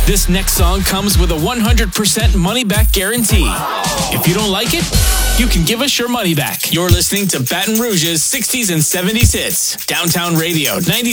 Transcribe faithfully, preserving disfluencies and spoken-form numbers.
This next song comes with a one hundred percent money-back guarantee. If you don't like it, you can give us your money back. You're listening to Baton Rouge's sixties and seventies hits. Downtown Radio, ninety.